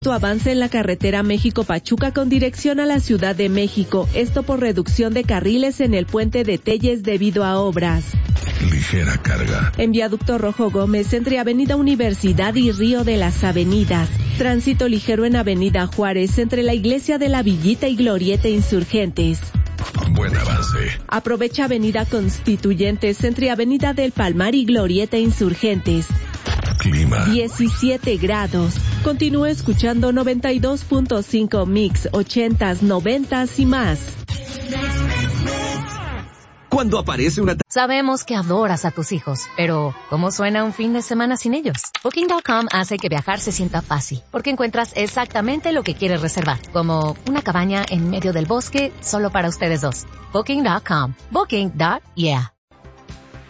Avance en la carretera México-Pachuca con dirección a la Ciudad de México, esto por reducción de carriles en el puente de Telles debido a obras. Ligera carga. En Viaducto Rojo Gómez, entre Avenida Universidad y Río de las Avenidas. Tránsito ligero en Avenida Juárez, entre la Iglesia de la Villita y Glorieta Insurgentes. Buen avance. Aprovecha Avenida Constituyentes, entre Avenida del Palmar y Glorieta Insurgentes. Clima. 17 grados. Continúa escuchando 92.5 Mix, 80s, 90s y más. Cuando aparece una... Sabemos que adoras a tus hijos, pero ¿cómo suena un fin de semana sin ellos? Booking.com hace que viajar se sienta fácil, porque encuentras exactamente lo que quieres reservar, como una cabaña en medio del bosque solo para ustedes dos. Booking.com. Booking.yeah.